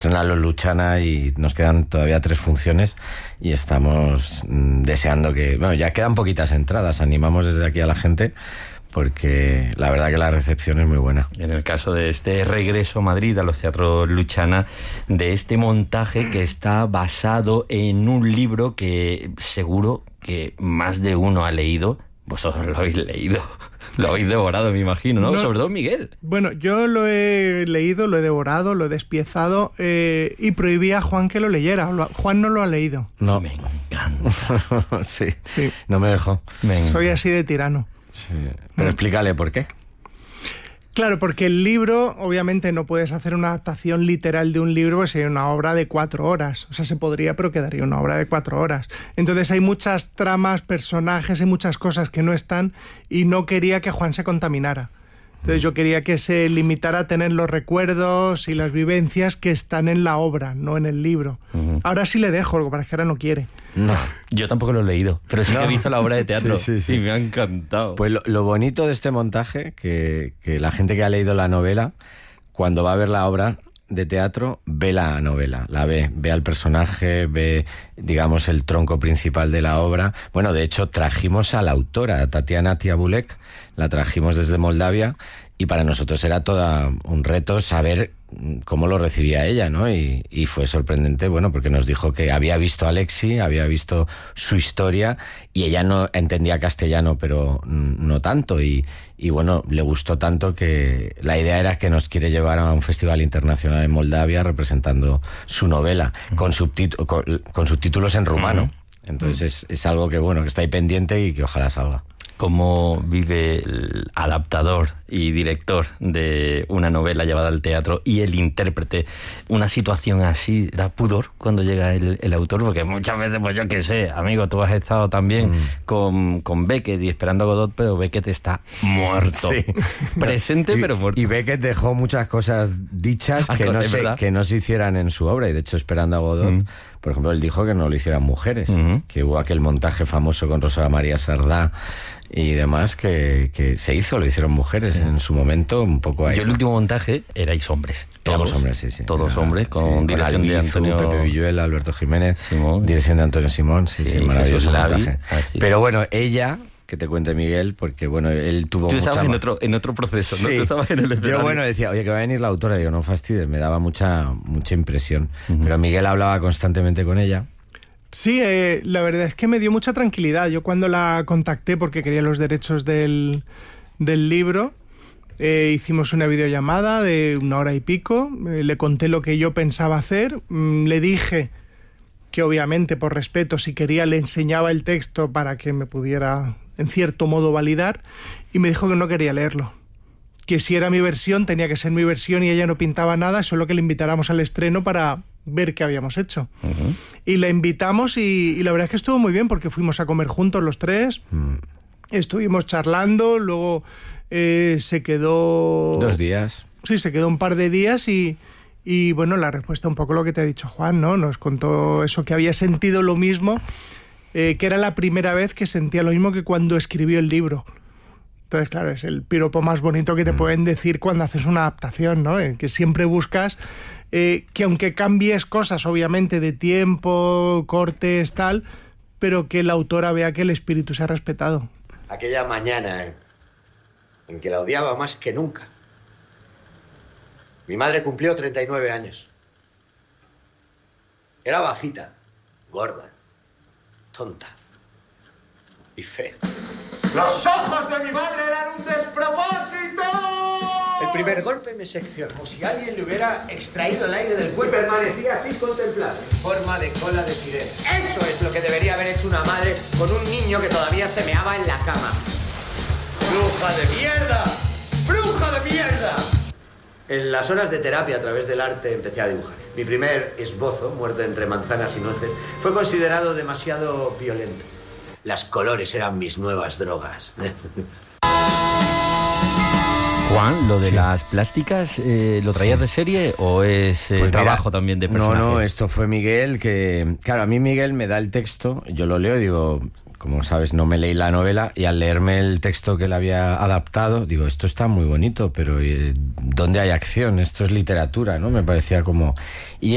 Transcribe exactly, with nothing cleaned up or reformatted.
estrena Los Luchana y nos quedan todavía tres funciones y estamos mm, deseando que... Bueno, ya quedan poquitas entradas, animamos desde aquí a la gente porque la verdad que la recepción es muy buena. En el caso de este regreso a Madrid, a los teatros Luchana, de este montaje que está basado en un libro que seguro que más de uno ha leído. Vosotros lo habéis leído, lo habéis devorado, me imagino, ¿no? no Sobre todo Miguel. Bueno, yo lo he leído, lo he devorado, lo he despiezado eh, y prohibí a Juan que lo leyera. Juan no lo ha leído. No. Me encanta. sí. sí, no me dejó. Me Soy así de tirano. Sí. Pero explícale por qué. Claro, porque el libro, obviamente no puedes hacer una adaptación literal de un libro, porque sería una obra de cuatro horas. O sea, se podría, pero quedaría una obra de cuatro horas. Entonces hay muchas tramas, personajes y muchas cosas que no están y no quería que Juan se contaminara. Entonces yo quería que se limitara a tener los recuerdos y las vivencias que están en la obra, no en el libro. Uh-huh. Ahora sí le dejo, lo que pasa es que ahora no quiere. No, yo tampoco lo he leído, pero sí no. que he visto la obra de teatro. Sí, sí, sí. Y me ha encantado. Pues lo, lo bonito de este montaje, que, que la gente que ha leído la novela, cuando va a ver la obra de teatro, ve la novela, la ve, ve al personaje, ve, digamos, el tronco principal de la obra. Bueno, de hecho, trajimos a la autora, a Tatiana Tiabulek, la trajimos desde Moldavia, y para nosotros era todo un reto saber cómo lo recibía ella, ¿no? Y, y fue sorprendente, bueno, porque nos dijo que había visto a Alexi, había visto su historia, y ella no entendía castellano, pero no tanto, y, y bueno, le gustó tanto que la idea era que nos quiere llevar a un festival internacional en Moldavia representando su novela, uh-huh. con, subtitu- con, con subtítulos en rumano. Uh-huh. Entonces uh-huh. es, es algo que, bueno, que está ahí pendiente y que ojalá salga. ¿Cómo vive el adaptador y director de una novela llevada al teatro y el intérprete una situación así? ¿Da pudor cuando llega el, el autor? Porque muchas veces, pues yo qué sé, amigo, tú has estado también mm. con, con Beckett y esperando a Godot, pero Beckett está muerto. Sí. Presente, y, pero muerto. Y Beckett dejó muchas cosas dichas que, no se, que no se hicieran en su obra, y de hecho, esperando a Godot, mm. por ejemplo, él dijo que no lo hicieran mujeres, mm-hmm. que hubo aquel montaje famoso con Rosa María Sardá y demás que, que se hizo, lo hicieron mujeres sí. en su momento, un poco ahí. Yo el último montaje erais hombres. Todos Éramos hombres, sí, sí. Todos Era, hombres, con sí, dirección con Albizu, de Antonio... Pepe Villuela, Alberto Jiménez, Simón. Dirección de Antonio Simón, sí, sí, sí maravilloso montaje. Así. Pero bueno, ella... Que te cuente Miguel, porque bueno, él tuvo Tú mucha... estabas en otro, en otro proceso, ¿no? Sí. Tú estabas en el escenario. Yo, bueno, decía, oye, que va a venir la autora. Digo, no fastidies, me daba mucha, mucha impresión. Uh-huh. Pero Miguel hablaba constantemente con ella. Sí, eh, la verdad es que me dio mucha tranquilidad. Yo cuando la contacté porque quería los derechos del, del libro, eh, hicimos una videollamada de una hora y pico, eh, le conté lo que yo pensaba hacer, mm, le dije que obviamente por respeto, si quería, le enseñaba el texto para que me pudiera en cierto modo validar, y me dijo que no quería leerlo, que si era mi versión tenía que ser mi versión y ella no pintaba nada, solo que le invitáramos al estreno para ver qué habíamos hecho. Uh-huh. Y la invitamos y, y la verdad es que estuvo muy bien porque fuimos a comer juntos los tres, uh-huh. estuvimos charlando, luego eh, se quedó... Dos días. Sí, se quedó un par de días y... Y bueno, la respuesta un poco lo que te ha dicho Juan, ¿no? Nos contó eso, que había sentido lo mismo, eh, que era la primera vez que sentía lo mismo que cuando escribió el libro. Entonces, claro, es el piropo más bonito que te pueden decir cuando haces una adaptación, ¿no? Eh, que siempre buscas eh, que aunque cambies cosas, obviamente, de tiempo, cortes, tal, pero que la autora vea que el espíritu se ha respetado. Aquella mañana en que la odiaba más que nunca. Mi madre cumplió treinta y nueve años. Era bajita, gorda, tonta y fea. ¡Los ojos de mi madre eran un despropósito! El primer golpe me seccionó, como si alguien le hubiera extraído el aire del cuerpo. Permanecía así contemplable, en forma de cola de sirena. Eso es lo que debería haber hecho una madre con un niño que todavía se meaba en la cama. ¡Bruja de mierda! ¡Bruja de mierda! En las horas de terapia a través del arte empecé a dibujar. Mi primer esbozo, muerto entre manzanas y nueces, fue considerado demasiado violento. Las colores eran mis nuevas drogas. Juan, ¿lo de sí. las plásticas eh, lo traías sí. de serie o es eh, pues trabajo mira, también de personaje? No, no, esto fue Miguel que... Claro, a mí Miguel me da el texto, yo lo leo y digo... Como sabes, no me leí la novela y al leerme el texto que él había adaptado, digo, esto está muy bonito, pero ¿dónde hay acción? Esto es literatura, ¿no? Me parecía como... Y